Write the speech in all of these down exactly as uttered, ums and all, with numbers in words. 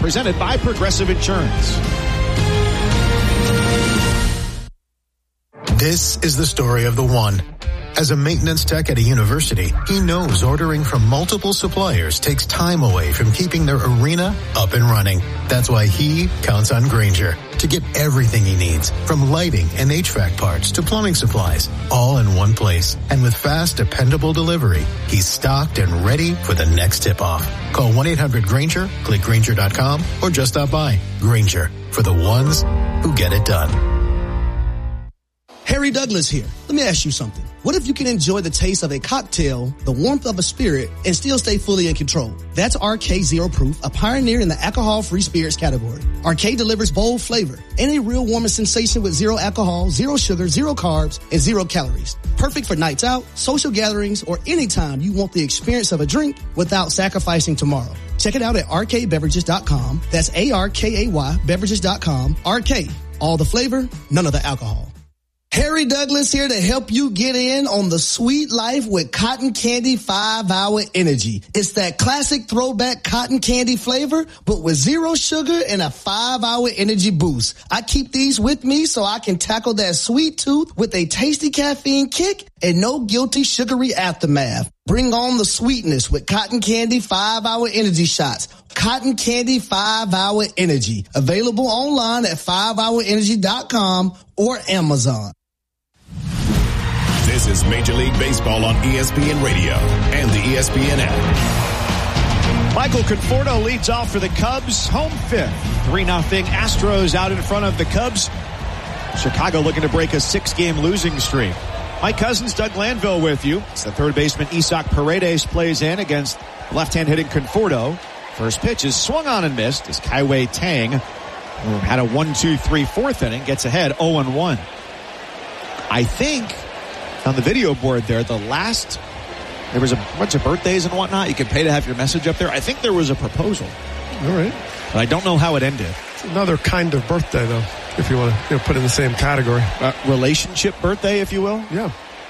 presented by Progressive Insurance. This is the story of the one. As a maintenance tech at a university, he knows ordering from multiple suppliers takes time away from keeping their arena up and running. That's why he counts on Grainger to get everything he needs, from lighting and H V A C parts to plumbing supplies, all in one place. And with fast, dependable delivery, he's stocked and ready for the next tip-off. Call one eight hundred Grainger, click Grainger dot com, or just stop by. Grainger, for the ones who get it done. Harry Douglas here. Let me ask you something. What if you can enjoy the taste of a cocktail, the warmth of a spirit, and still stay fully in control? That's R K Zero Proof, a pioneer in the alcohol-free spirits category. R K delivers bold flavor and a real warming sensation with zero alcohol, zero sugar, zero carbs, and zero calories. Perfect for nights out, social gatherings, or anytime you want the experience of a drink without sacrificing tomorrow. Check it out at R K beverages dot com. That's A R K A Y beverages dot com. R K. All the flavor, none of the alcohol. Harry Douglas here to help you get in on the sweet life with Cotton Candy five hour Energy. It's that classic throwback cotton candy flavor, but with zero sugar and a five hour energy boost. I keep these with me so I can tackle that sweet tooth with a tasty caffeine kick and no guilty sugary aftermath. Bring on the sweetness with Cotton Candy five hour Energy shots. Cotton Candy five hour Energy. Available online at five hour energy dot com or Amazon. This is Major League Baseball on E S P N Radio and the E S P N app. Michael Conforto leads off for the Cubs, home fifth. three nothing Astros out in front of the Cubs. Chicago looking to break a six-game losing streak. Mike Cousins, Doug Glanville with you. It's the third baseman Isaac Paredes plays in against left-hand hitting Conforto. First pitch is swung on and missed as Kai-Wei Tang, who had a one two three fourth inning, gets ahead oh and one. I think on the video board there, the last, there was a bunch of birthdays and whatnot. You could pay to have your message up there. I think there was a proposal. All right. But I don't know how it ended. It's another kind of birthday, though, if you want to you know, put it in the same category. Uh, relationship birthday, if you will? Yeah.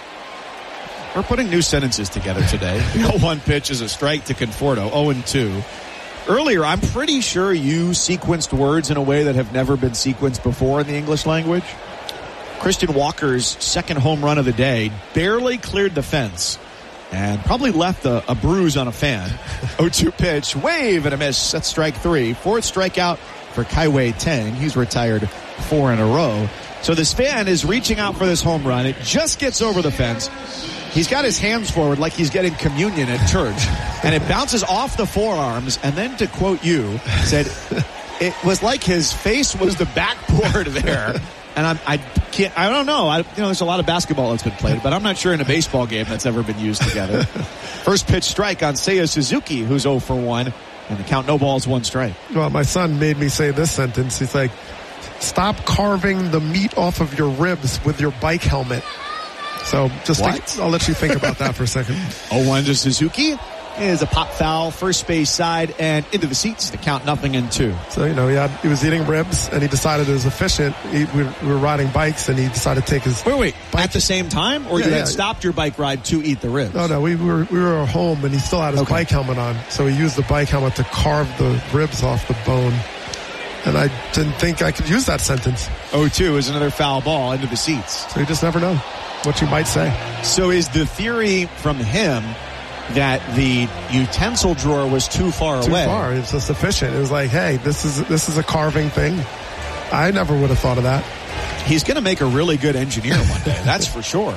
We're putting new sentences together today. The oh one pitch is a strike to Conforto, oh and two. Earlier, I'm pretty sure you sequenced words in a way that have never been sequenced before in the English language. Christian Walker's second home run of the day barely cleared the fence and probably left a, a bruise on a fan. oh two pitch, wave and a miss. That's strike three. Fourth strikeout for Kai-Wei Tang. He's retired four in a row. So this fan is reaching out for this home run. It just gets over the fence. He's got his hands forward like he's getting communion at church. And it bounces off the forearms. And then, to quote you, said it was like his face was the backboard there. And I'm, I can't, I don't know. I, you know, there's a lot of basketball that's been played, but I'm not sure in a baseball game that's ever been used together. First pitch strike on Seiya Suzuki, who's oh for one, and the count no balls, one strike. Well, my son made me say this sentence. He's like, stop carving the meat off of your ribs with your bike helmet. So just think, I'll let you think about that for a second. oh one to Suzuki is a pop foul, first base side, and into the seats to count nothing and two. So, you know, he, had, he was eating ribs, and he decided it was efficient. He, we, we were riding bikes, and he decided to take his Wait, wait, bike. At the same time? Or yeah, you yeah. had stopped your bike ride to eat the ribs? No, no, we were we were home, and he still had his okay. bike helmet on. So he used the bike helmet to carve the ribs off the bone. And I didn't think I could use that sentence. oh two is another foul ball into the seats. So you just never know what you might say. So is the theory from him that the utensil drawer was too far too away? Too far. It's just efficient. It was like, hey, this is this is a carving thing. I never would have thought of that. He's going to make a really good engineer one day. That's for sure.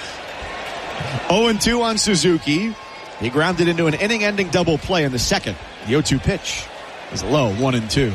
oh and two on Suzuki. He grounded into an inning-ending double play in the second. The oh two pitch is low, one and two.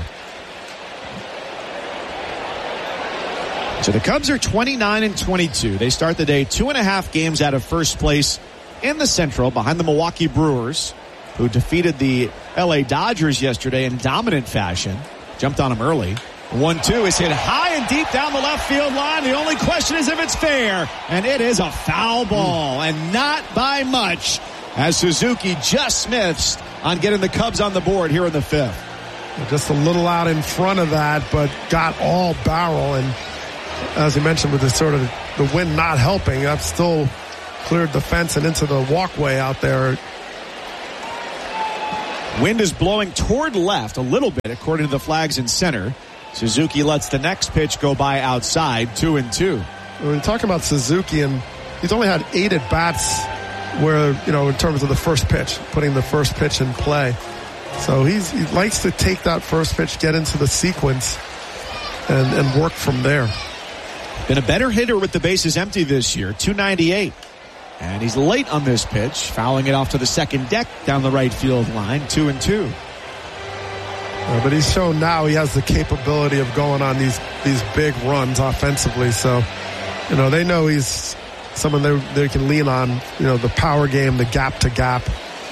So the Cubs are twenty-nine and twenty-two. They start the day two and a half games out of first place in the Central behind the Milwaukee Brewers, who defeated the L A Dodgers yesterday in dominant fashion. Jumped on them early. one two is hit high and deep down the left field line. The only question is if it's fair. And it is a foul ball, and not by much, as Suzuki just missed on getting the Cubs on the board here in the fifth. Just a little out in front of that, but got all barrel. And as you mentioned, with the sort of the wind not helping, I've still cleared the fence and into the walkway out there. Wind is blowing toward left a little bit, according to the flags in center. Suzuki lets the next pitch go by outside, two and two. When we're talking about Suzuki, and he's only had eight at bats where, you know, in terms of the first pitch, putting the first pitch in play. So he's, he likes to take that first pitch, get into the sequence, and, and work from there. Been a better hitter with the bases empty this year, two ninety-eight. And he's late on this pitch, fouling it off to the second deck down the right field line, two and two. Uh, but he's shown now he has the capability of going on these these big runs offensively. So, you know, they know he's someone they, they can lean on, you know, the power game, the gap to gap.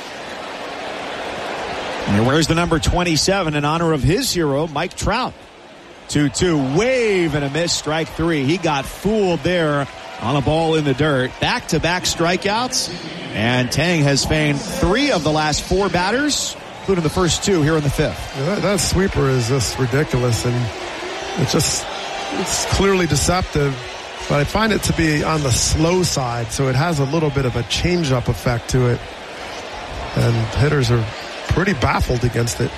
And where's the number twenty-seven in honor of his hero, Mike Trout? two two, wave and a miss, strike three. He got fooled there on a ball in the dirt. Back-to-back strikeouts. And Tang has feigned three of the last four batters, including the first two here in the fifth. Yeah, that, that sweeper is just ridiculous, and it's just it's clearly deceptive. But I find it to be on the slow side, so it has a little bit of a change-up effect to it. And hitters are pretty baffled against it.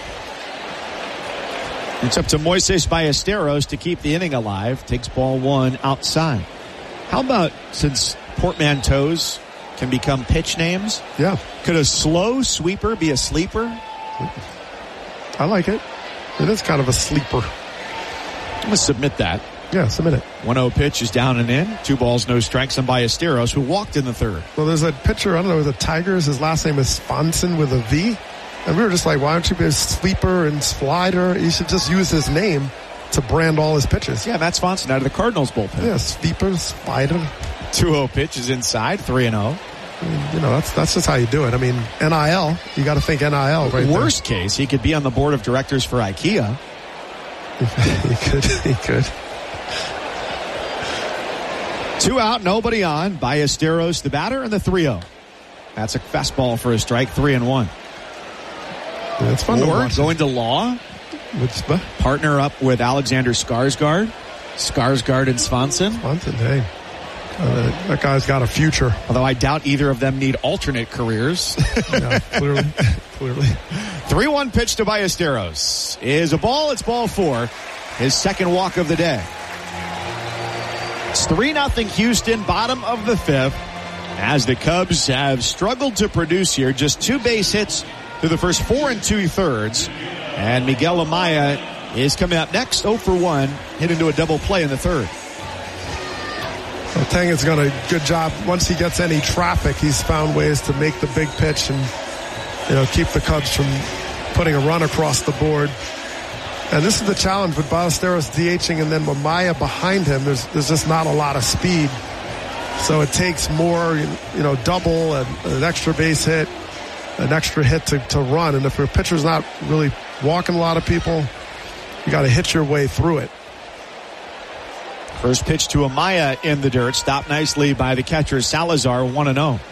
It's up to Moises Ballesteros to keep the inning alive. Takes ball one outside. How about, since portmanteaus can become pitch names? Yeah. Could a slow sweeper be a sleeper? I like it. It is kind of a sleeper. I'm going to submit that. Yeah, submit it. one oh pitch is down and in. Two balls, no strikes on Ballesteros, who walked in the third. Well, there's a pitcher, I don't know, the Tigers, his last name is Swanson with a V. And we were just like, why don't you be a sleeper and slider? You should just use his name to brand all his pitches. Yeah, Matt Swanson out of the Cardinals bullpen. Yeah, sleeper, spider. two oh pitch is inside, three and oh. I mean, you know, that's that's just how you do it. I mean, N I L, you got to think N I L right there. Worst case, he could be on the board of directors for IKEA. he could, he could. Two out, nobody on. Ballesteros, the batter, and the three oh. That's a fastball for a strike, three and one. Yeah, it's fun or to watch. Going to law. With, partner up with Alexander Skarsgård. Skarsgård and Swanson. Swanson, hey. Uh, that guy's got a future. Although I doubt either of them need alternate careers. Yeah, clearly. clearly. three one pitch to Ballesteros. Is a ball, it's ball four. His second walk of the day. It's three nothing Houston, bottom of the fifth. As the Cubs have struggled to produce here. Just two base hits through the first four and two-thirds. And Miguel Amaya is coming up next, oh for one, hit into a double play in the third. Well, Tang has done a good job. Once he gets any traffic, he's found ways to make the big pitch and, you know, keep the Cubs from putting a run across the board. And this is the challenge with Ballesteros DHing and then Amaya behind him. There's there's just not a lot of speed. So it takes more, you know, double and an extra base hit, an extra hit to, to run. And if your pitcher's not really walking a lot of people, you got to hit your way through it. First pitch to Amaya in the dirt, stopped nicely by the catcher Salazar, one and oh.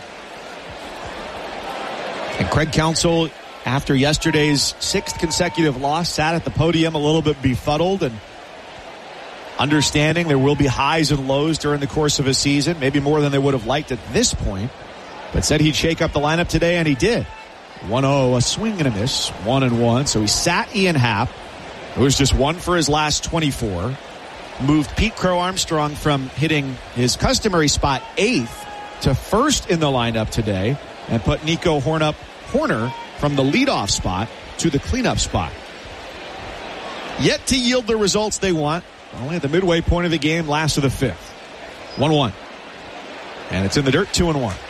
And Craig Counsell, after yesterday's sixth consecutive loss, sat at the podium a little bit befuddled and understanding there will be highs and lows during the course of a season, maybe more than they would have liked at this point, but said he'd shake up the lineup today, and he did. one oh, a swing and a miss, one and one. So he sat Ian Happ, who was just one for his last twenty-four. Moved Pete Crow Armstrong from hitting his customary spot eighth to first in the lineup today, and put Nico Hornup Horner from the leadoff spot to the cleanup spot. Yet to yield the results they want. Only at the midway point of the game, last of the fifth. one one. And it's in the dirt, two and one.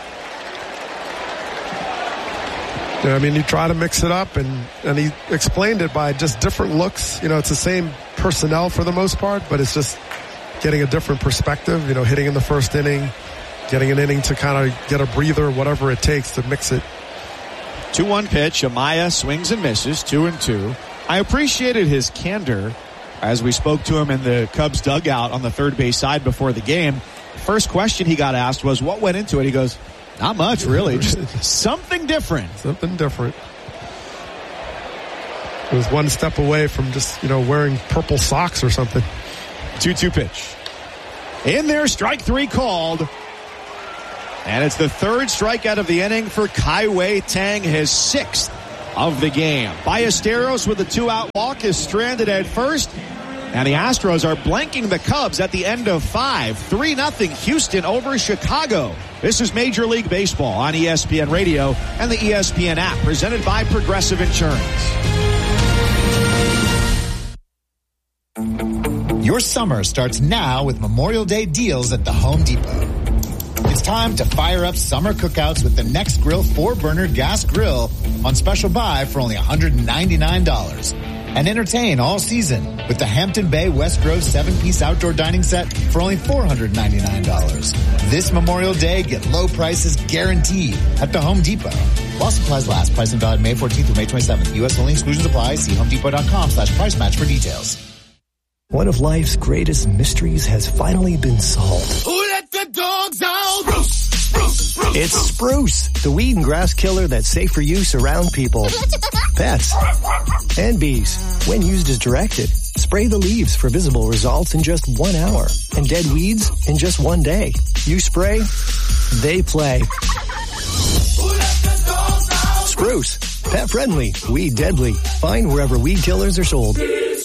Yeah, I mean, you try to mix it up, and, and he explained it by just different looks. You know, it's the same personnel for the most part, but it's just getting a different perspective, you know, hitting in the first inning, getting an inning to kind of get a breather, whatever it takes to mix it. two one pitch. Amaya swings and misses, two and two. I appreciated his candor as we spoke to him in the Cubs dugout on the third base side before the game. First question he got asked was, what went into it? He goes, not much, really. Just something different. Something different. It was one step away from just, you know, wearing purple socks or something. two two pitch. In there, strike three called. And it's the third strikeout of the inning for Kai Wei Tang, his sixth of the game. Ballesteros with a two-out walk is stranded at first. And the Astros are blanking the Cubs at the end of five. three nothing Houston over Chicago. This is Major League Baseball on E S P N Radio and the E S P N app, presented by Progressive Insurance. Your summer starts now with Memorial Day deals at the Home Depot. It's time to fire up summer cookouts with the Next Grill four burner gas grill on special buy for only one hundred ninety-nine dollars. And entertain all season with the Hampton Bay West Grove seven-piece outdoor dining set for only four hundred ninety-nine dollars. This Memorial Day, get low prices guaranteed at the Home Depot. While supplies last, pricing valid May fourteenth through May twenty-seventh. U S only, exclusions apply. See homedepot.com slash price match for details. One of life's greatest mysteries has finally been solved. Who let the dogs out? Spruce, spruce, spruce. It's Spruce, the weed and grass killer that's safe for use around people, pets, and bees. When used as directed, spray the leaves for visible results in just one hour and dead weeds in just one day. You spray, they play. Who let the dogs out? Spruce, pet friendly, weed deadly. Find wherever weed killers are sold.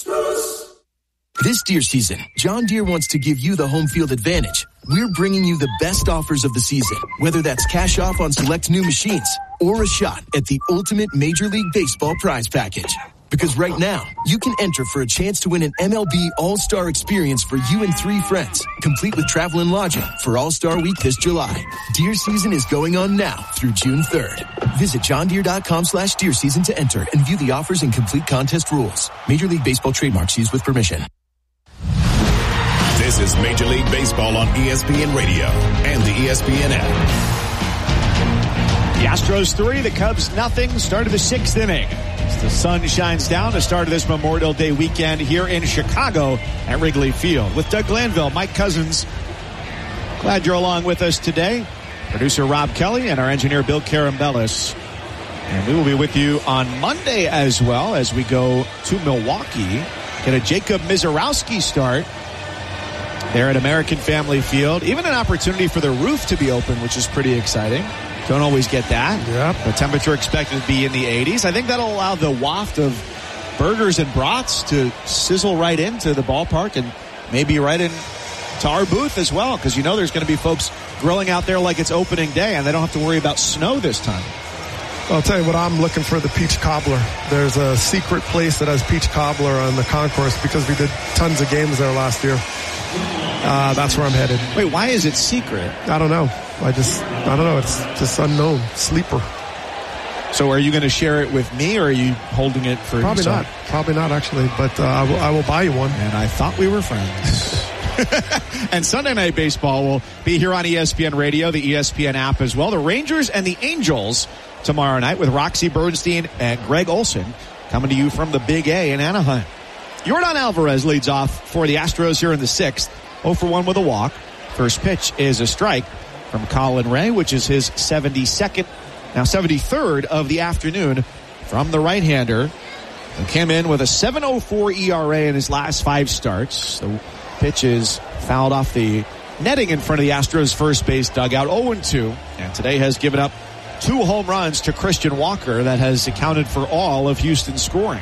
This deer season, John Deere wants to give you the home field advantage. We're bringing you the best offers of the season, whether that's cash off on select new machines or a shot at the ultimate Major League Baseball prize package. Because right now, you can enter for a chance to win an M L B All-Star experience for you and three friends, complete with travel and lodging for All-Star Week this July. Deer season is going on now through June third. Visit johndeere.com slash deer season to enter and view the offers and complete contest rules. Major League Baseball trademarks used with permission. This is Major League Baseball on E S P N Radio and the E S P N app. The Astros three, the Cubs nothing. Start of the sixth inning. As the sun shines down, the start of this Memorial Day weekend here in Chicago at Wrigley Field. With Doug Glanville, Mike Cousins, glad you're along with us today. Producer Rob Kelly and our engineer Bill Karambellis. And we will be with you on Monday as well as we go to Milwaukee. Get a Jacob Mizorowski start there at American Family Field. Even an opportunity for the roof to be open, which is pretty exciting. Don't always get that. Yep. The temperature expected to be in the eighties. I think that'll allow the waft of burgers and brats to sizzle right into the ballpark and maybe right in to our booth as well, because you know there's going to be folks grilling out there like it's opening day and they don't have to worry about snow this time. I'll tell you what, I'm looking for the peach cobbler. There's a secret place that has peach cobbler on the concourse because we did tons of games there last year. Uh, that's where I'm headed. Wait, why is it secret? I don't know. I just, I don't know. It's just unknown. Sleeper. So are you going to share it with me or are you holding it for Probably yourself? not. Probably not, actually. But uh, I, will, I will buy you one. And I thought we were friends. And Sunday Night Baseball will be here on E S P N Radio, the E S P N app as well. The Rangers and the Angels tomorrow night with Roxy Bernstein and Greg Olson coming to you from the Big A in Anaheim. Yordan Alvarez leads off for the Astros here in the sixth. oh for one with a walk. First pitch is a strike from Colin Ray, which is his seventy-second, now seventy-third of the afternoon from the right-hander. He came in with a seven oh four E R A in his last five starts. The pitch is fouled off the netting in front of the Astros first base dugout, oh and two. And today has given up two home runs to Christian Walker that has accounted for all of Houston's scoring.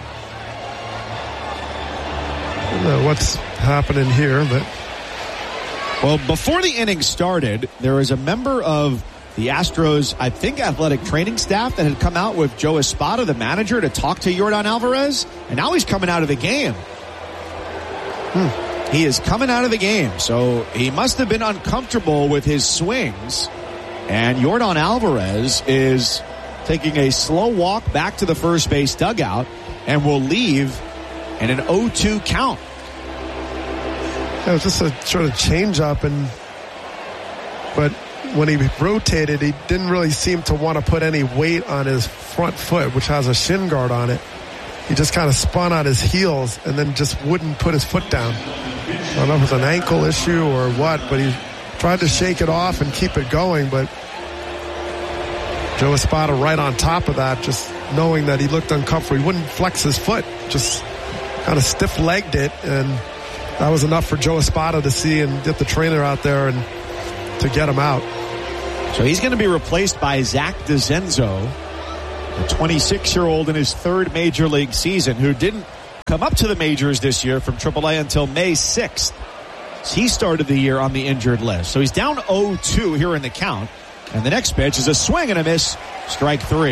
I don't know what's happening here, but... Well, before the inning started, there was a member of the Astros, I think, athletic training staff that had come out with Joe Espada, the manager, to talk to Yordan Alvarez, and now he's coming out of the game. Hmm. He is coming out of the game, so he must have been uncomfortable with his swings, and Yordan Alvarez is taking a slow walk back to the first base dugout and will leave in an oh two count. It was just a sort of change up, and but when he rotated, he didn't really seem to want to put any weight on his front foot, which has a shin guard on it. He just kind of spun on his heels and then just wouldn't put his foot down. I don't know if it was an ankle issue or what, but he tried to shake it off and keep it going, but Joe Espada right on top of that, just knowing that he looked uncomfortable. He wouldn't flex his foot, just kind of stiff-legged it, and that was enough for Joe Espada to see and get the trainer out there and to get him out. So he's going to be replaced by Zach DeZenzo. a twenty-six-year-old in his third major league season who didn't come up to the majors this year from triple A until May sixth. He started the year on the injured list. So he's down oh two here in the count. And the next pitch is a swing and a miss, strike three.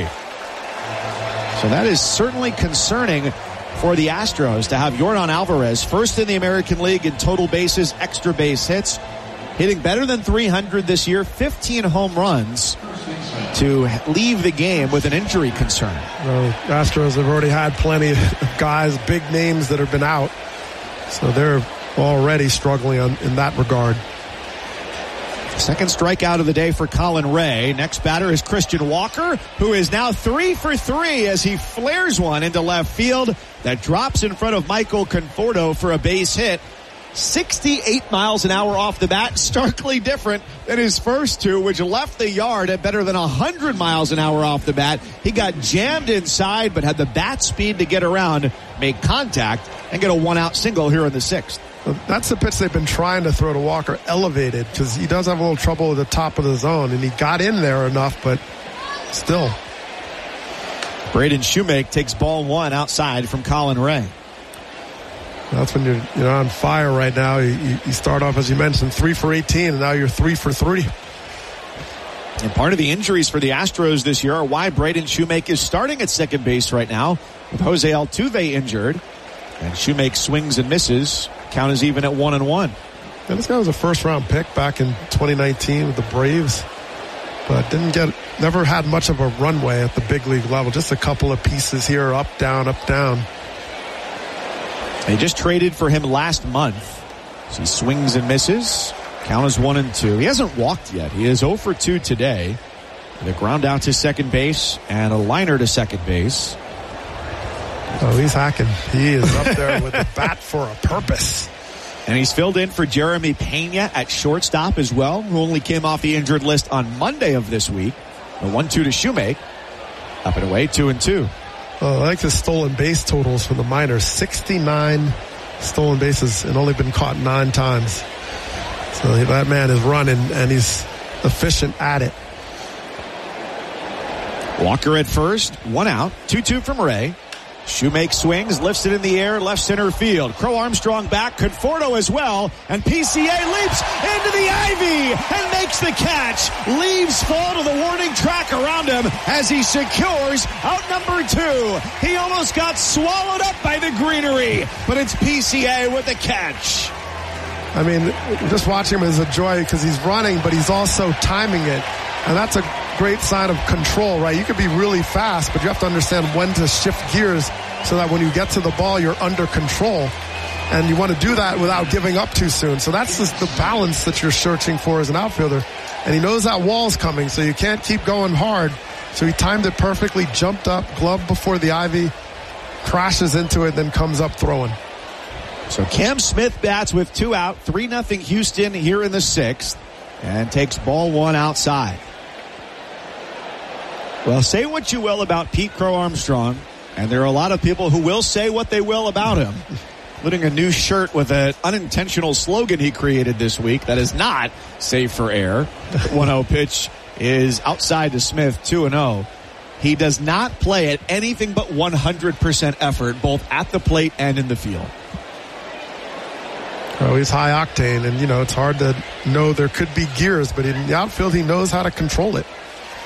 So that is certainly concerning for the Astros to have Yordan Alvarez, first in the American League in total bases, extra base hits, hitting better than three hundred this year, fifteen home runs, to leave the game with an injury concern. Well, Astros have already had plenty of guys, big names that have been out. So they're already struggling on, in that regard. Second strikeout of the day for Colin Ray. Next batter is Christian Walker, who is now three for three as he flares one into left field that drops in front of Michael Conforto for a base hit. sixty-eight miles an hour off the bat, starkly different than his first two, which left the yard at better than one hundred miles an hour off the bat. He got jammed inside, but had the bat speed to get around, make contact, and get a one-out single here in the sixth. That's the pitch they've been trying to throw to Walker, elevated, because he does have a little trouble at the top of the zone, and he got in there enough, but still. Braden Shoemake takes ball one outside from Colin Ray. That's when you're, you're on fire right now. You, you start off, as you mentioned, three for eighteen, and now you're three for three. And part of the injuries for the Astros this year are why Braden Shoemake is starting at second base right now, with Jose Altuve injured. And Shoemake swings and misses. Count is even at one and one. And this guy was a first-round pick back in twenty nineteen with the Braves, but didn't get, never had much of a runway at the big league level. Just a couple of pieces here, up, down, up, down. They just traded for him last month. So he swings and misses. Count is one and two. He hasn't walked yet. He is oh for two today. The ground out to second base and a liner to second base. Oh, he's hacking. He is up there with the bat for a purpose. And he's filled in for Jeremy Pena at shortstop as well, who only came off the injured list on Monday of this week. A one two to Shoemake. Up and away, two and two. Oh, I like the stolen base totals from the minors. sixty-nine stolen bases and only been caught nine times. So that man is running, and he's efficient at it. Walker at first, one out, two two from Ray. Shoemake swings, lifts it in the air, left center field. Crow Armstrong back, Conforto as well, and P C A leaps into the ivy and makes the catch. Leaves fall to the warning track around him as he secures out number two. He almost got swallowed up by the greenery, but it's P C A with the catch. I mean, just watching him is a joy because he's running, but he's also timing it. And that's a great sign of control, right? You could be really fast, but you have to understand when to shift gears so that when you get to the ball, you're under control. And you want to do that without giving up too soon. So that's just the balance that you're searching for as an outfielder. And he knows that wall's coming, so you can't keep going hard. So he timed it perfectly, jumped up, glove before the ivy, crashes into it, then comes up throwing. So Cam Smith bats with two out, three nothing Houston here in the sixth, and takes ball one outside. Well, say what you will about Pete Crow Armstrong, and there are a lot of people who will say what they will about him, including a new shirt with an unintentional slogan he created this week that is not safe for air. one oh pitch is outside to Smith, two and oh. He does not play at anything but one hundred percent effort, both at the plate and in the field. Oh, he's high octane, and, you know, it's hard to know there could be gears, but in the outfield, he knows how to control it.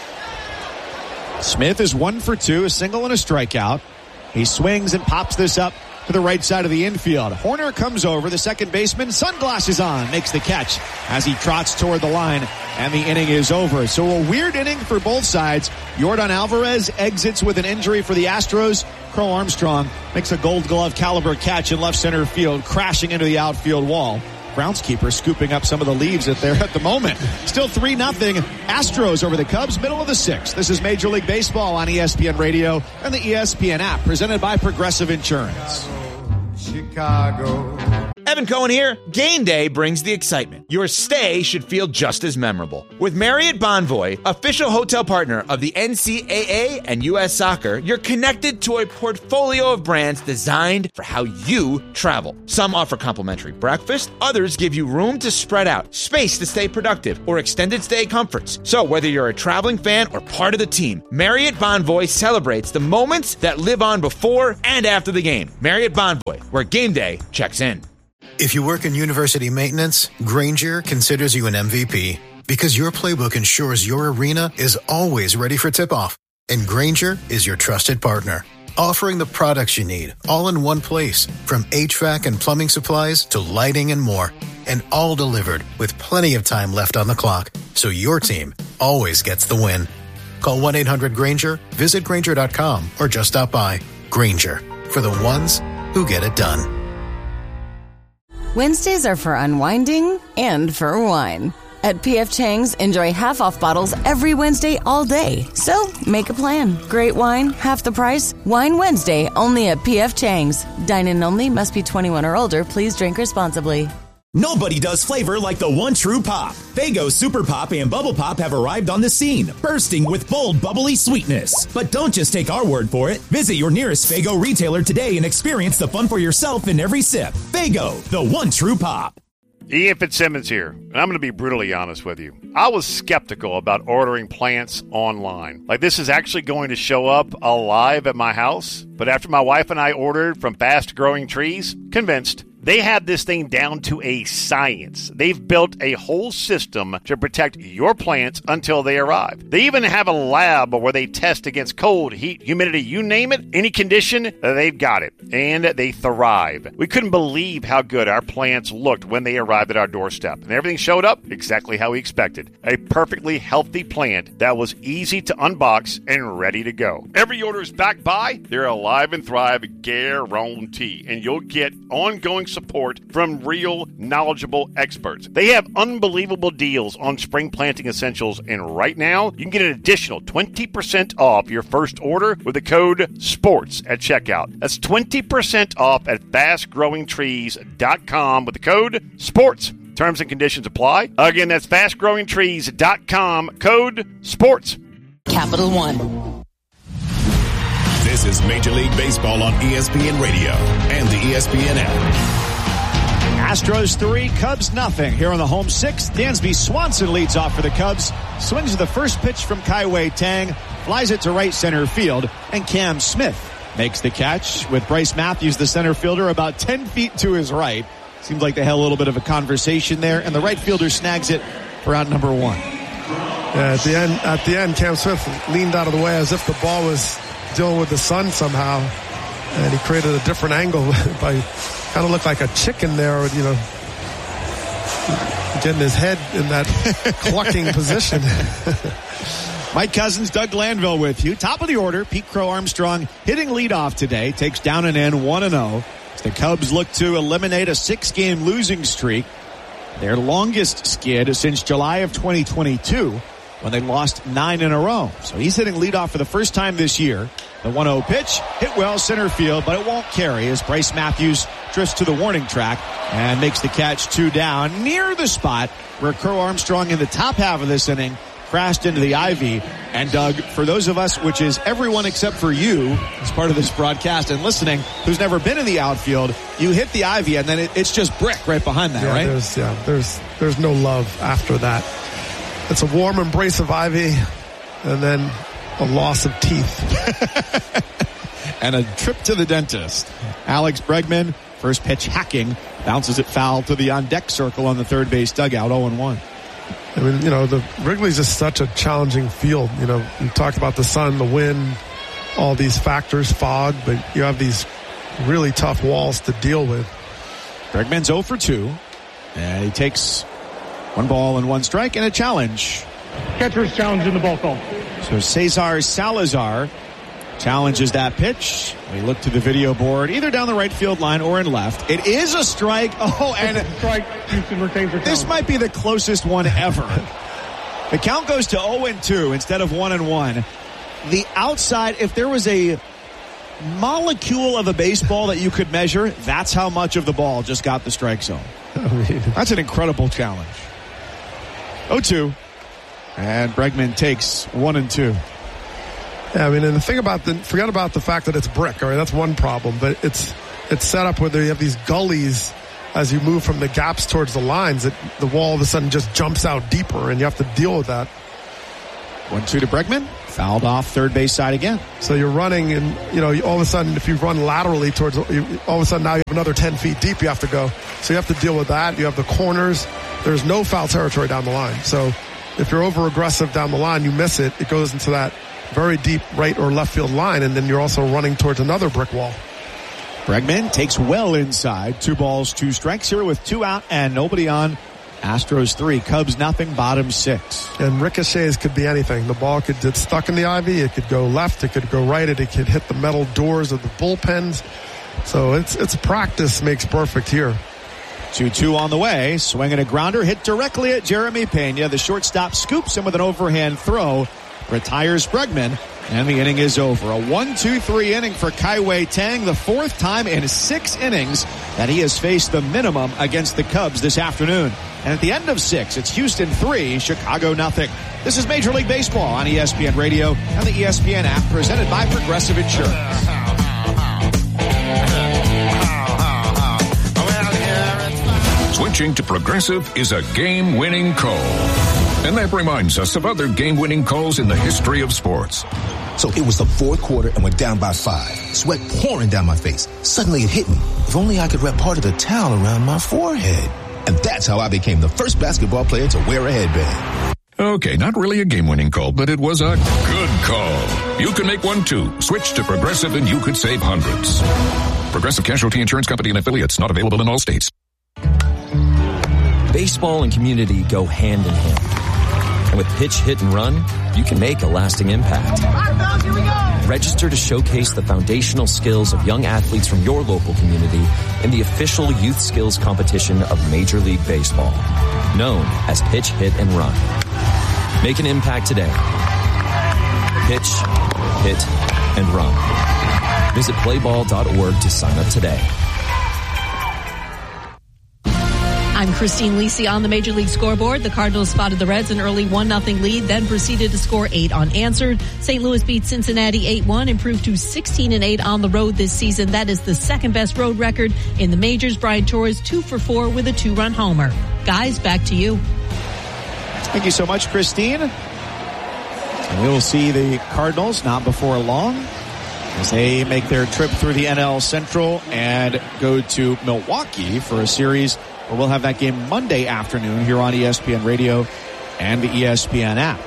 Smith is one for two, a single and a strikeout. He swings and pops this up to the right side of the infield. Horner comes over, the second baseman, sunglasses on, makes the catch as he trots toward the line, and the inning is over. So a weird inning for both sides. Yordan Alvarez exits with an injury for the Astros. Crow Armstrong makes a gold glove caliber catch in left center field, crashing into the outfield wall. Groundskeeper scooping up some of the leaves that they're at the moment. Still three nothing. Astros over the Cubs, middle of the sixth. This is Major League Baseball on E S P N Radio and the E S P N app, presented by Progressive Insurance. Chicago. Evan Cohen here. Game day brings the excitement. Your stay should feel just as memorable. With Marriott Bonvoy, official hotel partner of the N C double A and U S Soccer, you're connected to a portfolio of brands designed for how you travel. Some offer complimentary breakfast, others give you room to spread out, space to stay productive, or extended stay comforts. So whether you're a traveling fan or part of the team, Marriott Bonvoy celebrates the moments that live on before and after the game. Marriott Bonvoy, where game day checks in. If you work in university maintenance, Grainger considers you an M V P because your playbook ensures your arena is always ready for tip-off. And Grainger is your trusted partner, offering the products you need all in one place, from H V A C and plumbing supplies to lighting and more, and all delivered with plenty of time left on the clock, so your team always gets the win. Call one eight hundred Grainger, visit Grainger dot com, or just stop by. Grainger, for the ones who get it done. Wednesdays are for unwinding and for wine. At P F Chang's, enjoy half-off bottles every Wednesday all day. So, make a plan. Great wine, half the price. Wine Wednesday, only at P F Chang's. Dine-in only, must be twenty-one or older. Please drink responsibly. Nobody does flavor like the one true pop. Faygo Super Pop and Bubble Pop have arrived on the scene, bursting with bold, bubbly sweetness. But don't just take our word for it. Visit your nearest Faygo retailer today and experience the fun for yourself in every sip. Faygo, the one true pop. Ian Fitzsimmons here, and I'm going to be brutally honest with you. I was skeptical about ordering plants online. Like, this is actually going to show up alive at my house. But after my wife and I ordered from Fast Growing Trees, convinced. They have this thing down to a science. They've built a whole system to protect your plants until they arrive. They even have a lab where they test against cold, heat, humidity, you name it, any condition, they've got it. And they thrive. We couldn't believe how good our plants looked when they arrived at our doorstep. And everything showed up exactly how we expected. A perfectly healthy plant that was easy to unbox and ready to go. Every order is backed by their Alive and Thrive guarantee. And you'll get ongoing support from real, knowledgeable experts. They have unbelievable deals on spring planting essentials, and right now, you can get an additional twenty percent off your first order with the code SPORTS at checkout. That's twenty percent off at fast growing trees dot com with the code SPORTS. Terms and conditions apply. Again, that's fast growing trees dot com, code SPORTS. Capital One. This is Major League Baseball on E S P N Radio and the E S P N app. Astros three, Cubs nothing. Here on the home sixth, Dansby Swanson leads off for the Cubs. Swings the first pitch from Kai-Wei Tang, flies it to right center field, and Cam Smith makes the catch with Bryce Matthews, the center fielder, about ten feet to his right. Seems like they had a little bit of a conversation there, and the right fielder snags it for out number one. Yeah, at the end, at the end, Cam Smith leaned out of the way as if the ball was dealing with the sun somehow, and he created a different angle by kind of looked like a chicken there, you know, getting his head in that clucking position. Mike Cousins, Doug Glanville with you. Top of the order, Pete Crow Armstrong hitting leadoff today, takes down and in one and oh. As the Cubs look to eliminate a six-game losing streak, their longest skid since July of twenty twenty-two, when they lost nine in a row. So he's hitting leadoff for the first time this year. The one oh pitch hit well center field, but it won't carry as Bryce Matthews drifts to the warning track and makes the catch two down near the spot where Crow Armstrong in the top half of this inning crashed into the ivy. And Doug, for those of us, which is everyone except for you as part of this broadcast and listening, who's never been in the outfield, you hit the ivy and then it, it's just brick right behind that, yeah, right? There's, yeah, there's, there's no love after that. It's a warm embrace of ivy and then a loss of teeth. And a trip to the dentist. Alex Bregman, first pitch hacking, bounces it foul to the on-deck circle on the third base dugout, oh and one. I mean, you know, the Wrigley's just such a challenging field. You know, you talked about the sun, the wind, all these factors, fog, but you have these really tough walls to deal with. Bregman's oh for two, and he takes one ball and one strike and a challenge. Catcher's challenge in the ball call. So Cesar Salazar challenges that pitch. We look to the video board, either down the right field line or in left. It is a strike. Oh, and it's a strike. Houston retains their this might be the closest one ever. The count goes to oh and two instead of one and one. The outside, if there was a molecule of a baseball that you could measure, that's how much of the ball just got the strike zone. That's an incredible challenge. oh two. And Bregman takes one and two. Yeah, I mean, and the thing about the, forget about the fact that it's brick, all right, that's one problem, but it's, it's set up where you have these gullies as you move from the gaps towards the lines, that the wall all of a sudden just jumps out deeper, and you have to deal with that. one two to Bregman. Fouled off third base side again. So you're running, and, you know, all of a sudden, if you run laterally towards, you, all of a sudden now you have another ten feet deep you have to go. So you have to deal with that. You have the corners. There's no foul territory down the line. So if you're over aggressive down the line, you miss it. It goes into that very deep right or left field line, and then you're also running towards another brick wall. Bregman takes well inside. Two balls, two strikes here with two out and nobody on. Astros three, Cubs nothing, bottom six. And ricochets could be anything. The ball could get stuck in the ivy. It could go left. It could go right. It could hit the metal doors of the bullpens. So it's it's practice makes perfect here. two two on the way. Swinging a grounder, hit directly at Jeremy Pena. The shortstop scoops him with an overhand throw. Retires Bregman. And the inning is over. A one two three inning for Kai-Wei Tang, the fourth time in six innings that he has faced the minimum against the Cubs this afternoon. And at the end of six, it's Houston three, Chicago nothing. This is Major League Baseball on E S P N Radio and the E S P N app, presented by Progressive Insurance. Switching to Progressive is a game-winning call. And that reminds us of other game-winning calls in the history of sports. So it was the fourth quarter and we're down by five. Sweat pouring down my face. Suddenly it hit me. If only I could wrap part of the towel around my forehead. And that's how I became the first basketball player to wear a headband. Okay, not really a game-winning call, but it was a good call. You can make one too. Switch to Progressive and you could save hundreds. Progressive Casualty Insurance Company and affiliates, not available in all states. Baseball and community go hand in hand. And with Pitch, Hit, and Run, you can make a lasting impact. Here we go. Register to showcase the foundational skills of young athletes from your local community in the official youth skills competition of Major League Baseball, known as Pitch, Hit, and Run. Make an impact today. Pitch, Hit, and Run. Visit play ball dot org to sign up today. I'm Christine Lisi on the Major League Scoreboard. The Cardinals spotted the Reds an early one nothing lead, then proceeded to score eight unanswered. Saint Louis beat Cincinnati eight one, improved to sixteen and eight on the road this season. That is the second best road record in the majors. Brian Torres two for four with a two-run homer. Guys, back to you. Thank you so much, Christine. And we will see the Cardinals not before long as they make their trip through the N L Central and go to Milwaukee for a series. We'll have that game Monday afternoon here on E S P N Radio and the E S P N app.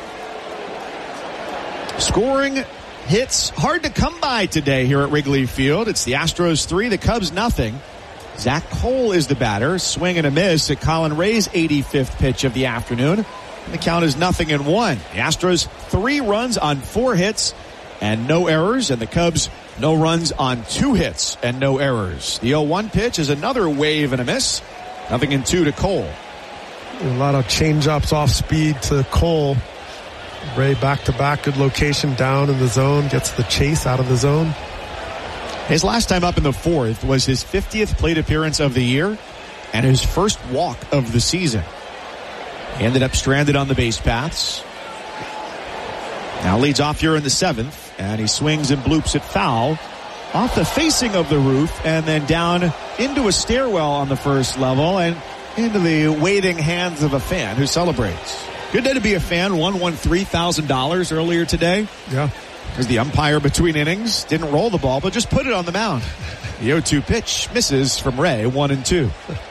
Scoring hits hard to come by today here at Wrigley Field. It's the Astros three, the Cubs nothing. Zach Cole is the batter. Swing and a miss at Colin Ray's eighty-fifth pitch of the afternoon. And the count is nothing and one. The Astros three runs on four hits and no errors. And the Cubs no runs on two hits and no errors. The oh one pitch is another wave and a miss. Nothing in two to Cole. A lot of change-ups off speed to Cole. Ray back-to-back, good location down in the zone, gets the chase out of the zone. His last time up in the fourth was his fiftieth plate appearance of the year and his first walk of the season. He ended up stranded on the base paths. Now leads off here in the seventh, and he swings and bloops it foul off the facing of the roof and then down into a stairwell on the first level and into the waiting hands of a fan who celebrates. Good day to be a fan. One won three thousand dollars earlier today. Yeah. Because the umpire between innings didn't roll the ball, but just put it on the mound. The oh two pitch misses from Ray, one and two.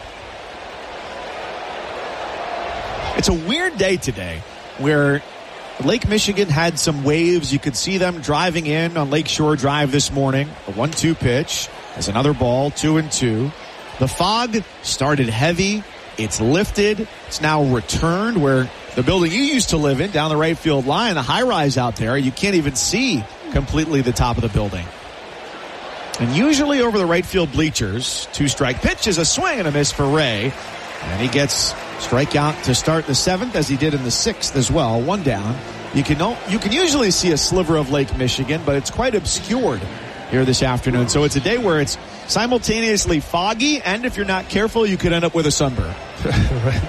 It's a weird day today where Lake Michigan had some waves. You could see them driving in on Lakeshore Drive this morning. A one two pitch. There's another ball, two and two. The fog started heavy. It's lifted. It's now returned where the building you used to live in down the right field line, the high rise out there, you can't even see completely the top of the building. And usually over the right field bleachers, two strike pitch is a swing and a miss for Ray. And he gets strikeout to start the seventh, as he did in the sixth as well. One down. You can you can usually see a sliver of Lake Michigan, but it's quite obscured here this afternoon. So it's a day where it's simultaneously foggy, and if you're not careful, you could end up with a sunburn. Right.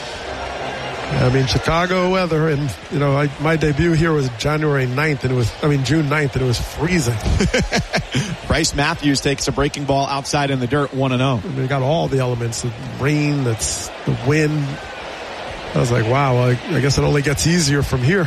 I mean, Chicago weather, and, you know, I, my debut here was January ninth, and it was, I mean, June ninth, and it was freezing. Bryce Matthews takes a breaking ball outside in the dirt, one and oh. They got all the elements, the rain, that's the wind. I was like, wow, I, I guess it only gets easier from here.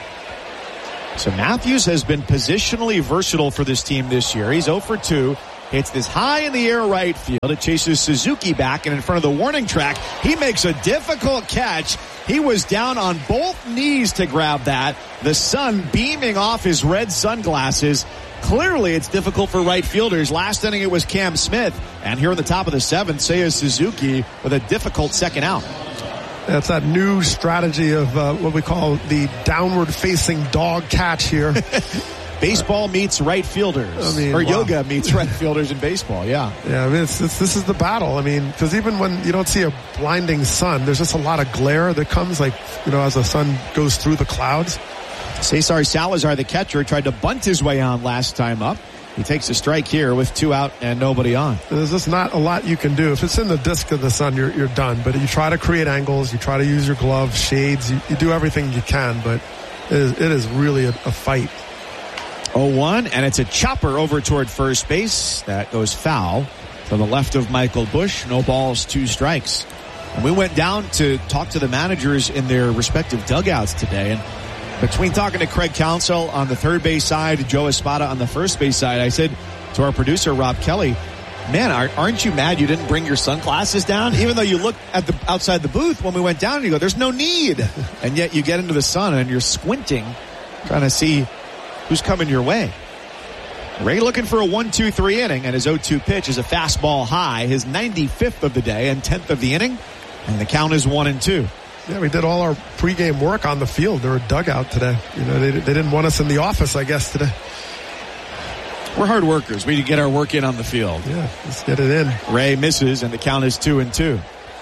So Matthews has been positionally versatile for this team this year. He's oh for two. Hits this high in the air right field. It chases Suzuki back, and in front of the warning track, he makes a difficult catch. He was down on both knees to grab that. The sun beaming off his red sunglasses. Clearly, it's difficult for right fielders. Last inning, it was Cam Smith. And here in the top of the seventh, Seiya Suzuki with a difficult second out. That's that new strategy of uh, what we call the downward-facing dog catch here. Baseball meets right fielders. I mean, or wow. yoga meets right fielders in baseball, yeah. Yeah, I mean, it's, it's, this is the battle. I mean, because even when you don't see a blinding sun, there's just a lot of glare that comes, like, you know, as the sun goes through the clouds. Cesar Salazar, the catcher, tried to bunt his way on last time up. He takes a strike here with two out and nobody on. There's just not a lot you can do. If it's in the disk of the sun, you're, you're done. But you try to create angles. You try to use your glove, shades. You, you do everything you can, but it is, it is really a, a fight. oh one, and it's a chopper over toward first base. That goes foul to the left of Michael Busch. No balls, two strikes. And we went down to talk to the managers in their respective dugouts today. And between talking to Craig Counsell on the third base side, Joe Espada on the first base side, I said to our producer, Rob Kelly, man, aren't you mad you didn't bring your sunglasses down? Even though you looked at the outside the booth when we went down, and you go, there's no need. And yet you get into the sun and you're squinting, trying to see who's coming your way. Ray looking for a one two three inning, and his oh two pitch is a fastball high, his ninety-fifth of the day and tenth of the inning, and the count is one and two. Yeah, we did all our pregame work on the field. They were dugout today. You know, they, they didn't want us in the office, I guess, today. We're hard workers. We need to get our work in on the field. Yeah, let's get it in. Ray misses, and the count is two and two.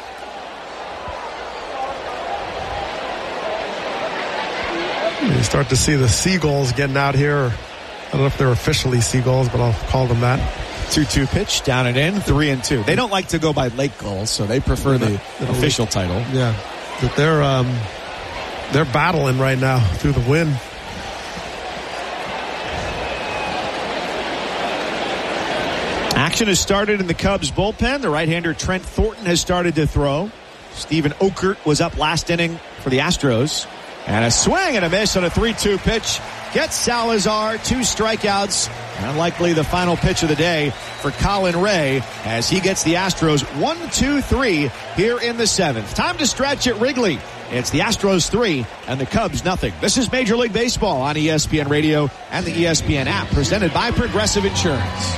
You start to see the seagulls getting out here. I don't know if they're officially seagulls, but I'll call them that. two two pitch, down and in, three and two. They don't like to go by lake gulls, so they prefer the official title. Yeah, but they're um, they're battling right now through the wind. Action has started in the Cubs bullpen. The right-hander Trent Thornton has started to throw. Stephen Okert was up last inning for the Astros. And a swing and a miss on a three two pitch. Gets Salazar two strikeouts. And likely the final pitch of the day for Colin Ray as he gets the Astros one two three here in the seventh. Time to stretch at Wrigley. It's the Astros three and the Cubs nothing. This is Major League Baseball on E S P N Radio and the E S P N app, presented by Progressive Insurance.